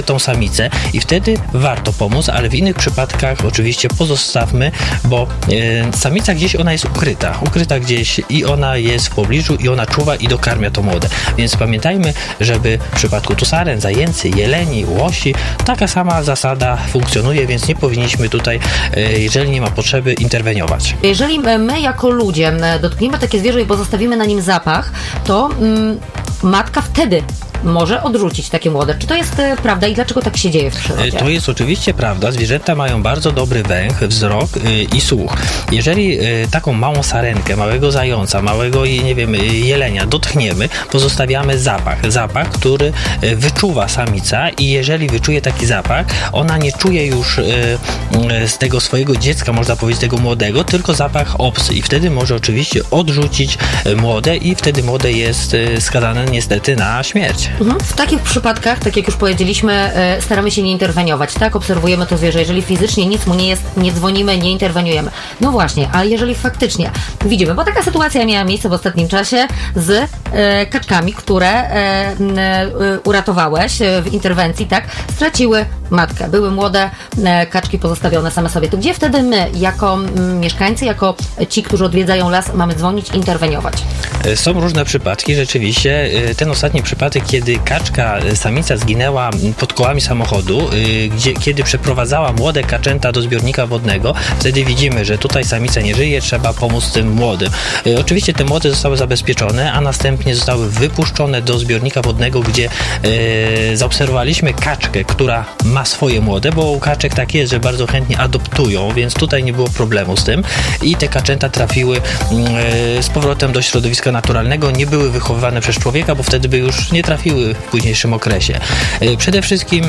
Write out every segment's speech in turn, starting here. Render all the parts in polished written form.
tą samicę i wtedy warto pomóc, ale w innych przypadkach oczywiście pozostawmy, bo samica gdzieś ona jest ukryta gdzieś i ona jest w pobliżu i ona czuwa i dokarmia to młode. Więc pamiętajmy, żeby w przypadku tu saren, zajęcy, jeleni, łosi, taka sama zasada funkcjonuje, więc nie powinniśmy tutaj, jeżeli nie ma potrzeby, interweniować. Jeżeli my jako ludzie dotkniemy takie zwierzę i pozostawimy na nim zapach, to matka wtedy może odrzucić takie młode. Czy to jest prawda i dlaczego tak się dzieje w przyrodzie? To jest oczywiście prawda. Zwierzęta mają bardzo dobry węch, wzrok i słuch. Jeżeli taką małą sarenkę, małego zająca, małego, nie wiem, jelenia dotkniemy, pozostawiamy zapach, który wyczuwa samica i jeżeli wyczuje taki zapach, ona nie czuje już z tego swojego dziecka, można powiedzieć, tego młodego, tylko zapach obcy i wtedy może oczywiście odrzucić młode i wtedy młode jest skazane niestety na śmierć. W takich przypadkach, tak jak już powiedzieliśmy, staramy się nie interweniować, tak? Obserwujemy to zwierzę. Jeżeli fizycznie nic mu nie jest, nie dzwonimy, nie interweniujemy. No właśnie, ale jeżeli faktycznie widzimy, bo taka sytuacja miała miejsce w ostatnim czasie z kaczkami, które uratowałeś w interwencji, tak? Straciły matkę. Były młode kaczki pozostawione same sobie. To gdzie wtedy my, jako mieszkańcy, jako ci, którzy odwiedzają las, mamy dzwonić, interweniować? Są różne przypadki, rzeczywiście. Ten ostatni przypadek, kiedy kaczka, samica zginęła pod kołami samochodu, kiedy przeprowadzała młode kaczęta do zbiornika wodnego, wtedy widzimy, że tutaj samica nie żyje, trzeba pomóc tym młodym. Oczywiście te młode zostały zabezpieczone, a następnie zostały wypuszczone do zbiornika wodnego, gdzie zaobserwowaliśmy kaczkę, która ma swoje młode, bo u kaczek tak jest, że bardzo chętnie adoptują, więc tutaj nie było problemu z tym i te kaczęta trafiły z powrotem do środowiska naturalnego, nie były wychowywane przez człowieka, bo wtedy by już nie trafiły w późniejszym okresie. Przede wszystkim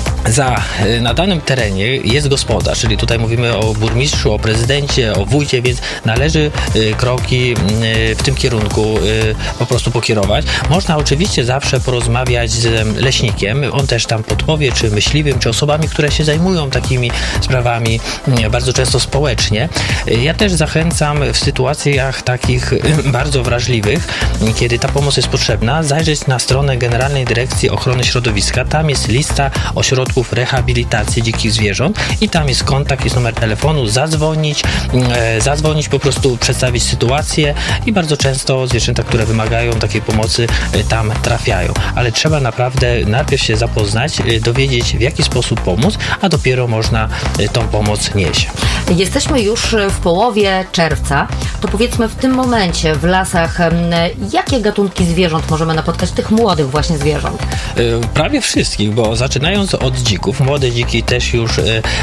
na danym terenie jest gospodarz, czyli tutaj mówimy o burmistrzu, o prezydencie, o wójcie, więc należy kroki w tym kierunku po prostu pokierować. Można oczywiście zawsze porozmawiać z leśnikiem, on też tam podpowie, czy myśliwym, czy osobami, które się zajmują takimi sprawami bardzo często społecznie. Ja też zachęcam w sytuacjach takich bardzo wrażliwych, kiedy ta pomoc jest potrzebna, zajrzeć na stronę Generalnej Dyrekcji Ochrony Środowiska. Tam jest lista ośrodków rehabilitacji dzikich zwierząt i tam jest kontakt, jest numer telefonu, zadzwonić, po prostu przedstawić sytuację i bardzo często zwierzęta, które wymagają takiej pomocy, tam trafiają. Ale trzeba naprawdę najpierw się zapoznać, dowiedzieć, w jaki sposób pomóc, a dopiero można tą pomoc nieść. Jesteśmy już w połowie czerwca, to powiedzmy w tym momencie w lasach, jakie gatunki zwierząt możemy napotkać, tych młodych właśnie zwierząt? Prawie wszystkich, bo zaczynając od dzików, młode dziki też już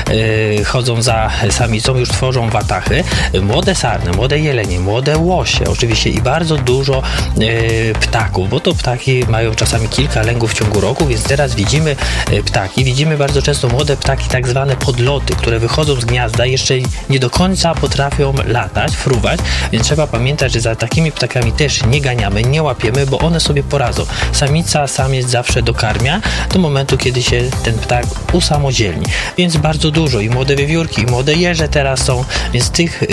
chodzą za samicą, już tworzą watachy, młode sarny, młode jelenie, młode łosie, oczywiście i bardzo dużo ptaków, bo to ptaki mają czasami kilka lęgów w ciągu roku, więc teraz widzimy ptaki, widzimy bardzo często młode ptaki, tak zwane podloty, które wychodzą z gniazda, jeszcze nie do końca potrafią latać, fruwać, więc trzeba pamiętać, że za takimi ptakami też nie ganiamy, nie łapiemy, bo one sobie poradzą. Samiec zawsze dokarmia do momentu, kiedy się ten ptak usamodzielni. Więc bardzo dużo i młode wiewiórki, i młode jeże teraz są, więc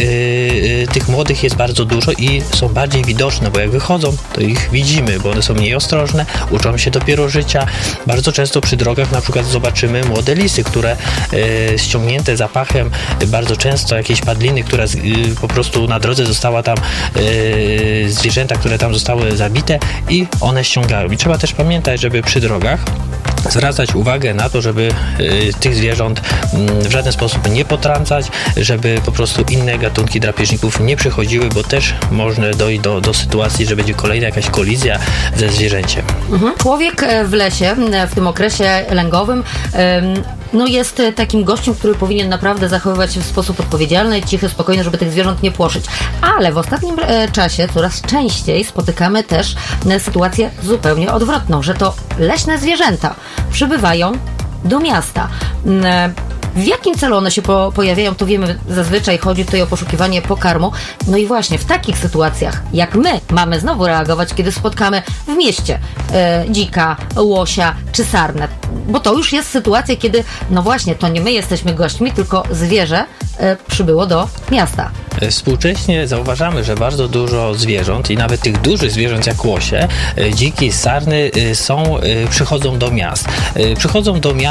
tych młodych jest bardzo dużo i są bardziej widoczne, bo jak wychodzą, to ich widzimy, bo one są mniej ostrożne, uczą się dopiero życia. Bardzo często przy drogach na przykład zobaczymy młode lisy, które ściągnięte zapachem, bardzo często jakieś padliny, która po prostu na drodze została tam zwierzęta, które tam zostały zabite i one ściągają. I trzeba też pamiętać, żeby przy drogach zwracać uwagę na to, żeby tych zwierząt w żaden sposób nie potrącać, żeby po prostu inne gatunki drapieżników nie przychodziły, bo też można dojść do sytuacji, że będzie kolejna jakaś kolizja ze zwierzęciem. Człowiek w lesie, w tym okresie lęgowym, jest takim gościem, który powinien naprawdę zachowywać się w sposób odpowiedzialny, cichy, spokojny, żeby tych zwierząt nie płoszyć. Ale w ostatnim czasie coraz częściej spotykamy też sytuację zupełnie odwrotną, że to leśne zwierzęta przybywają do miasta. W jakim celu one się pojawiają, to wiemy, zazwyczaj chodzi tutaj o poszukiwanie pokarmu. No i właśnie w takich sytuacjach, jak my mamy znowu reagować, kiedy spotkamy w mieście dzika, łosia czy sarnę. Bo to już jest sytuacja, kiedy, no właśnie, to nie my jesteśmy gośćmi, tylko zwierzę przybyło do miasta. Współcześnie zauważamy, że bardzo dużo zwierząt i nawet tych dużych zwierząt jak łosie, dziki, sarny przychodzą do miast.